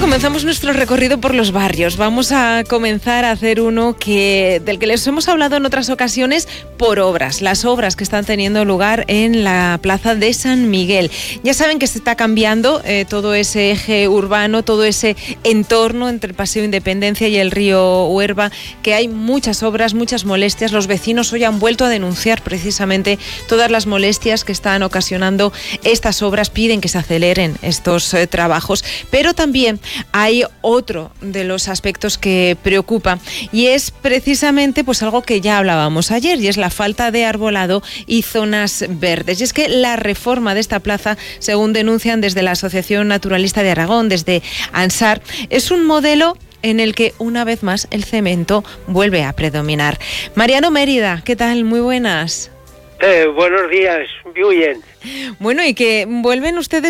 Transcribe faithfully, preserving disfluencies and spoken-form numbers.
Comenzamos nuestro recorrido por los barrios. Vamos a comenzar a hacer uno que del que les hemos hablado en otras ocasiones por obras, las obras que están teniendo lugar en la plaza de San Miguel. Ya saben que se está cambiando eh, todo ese eje urbano, todo ese entorno entre el Paseo Independencia y el río Huerva, que hay muchas obras, muchas molestias. Los vecinos hoy han vuelto a denunciar precisamente todas las molestias que están ocasionando estas obras. Piden que se aceleren estos eh, trabajos, pero también hay otro de los aspectos que preocupa y es precisamente pues algo que ya hablábamos ayer, y es la falta de arbolado y zonas verdes. Y es que la reforma de esta plaza, según denuncian desde la Asociación Naturalista de Aragón, desde ANSAR, es un modelo en el que una vez más el cemento vuelve a predominar. Mariano Mérida, ¿qué tal? Muy buenas. Eh, buenos días, muy bien. Bueno, y que vuelven ustedes